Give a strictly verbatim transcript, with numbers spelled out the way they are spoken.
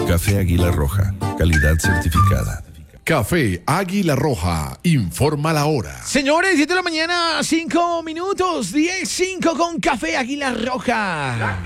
Café Águila Roja, calidad certificada. Café Águila Roja, informa la hora. Señores, siete de la mañana, cinco minutos, diez, cinco con Café Águila Roja.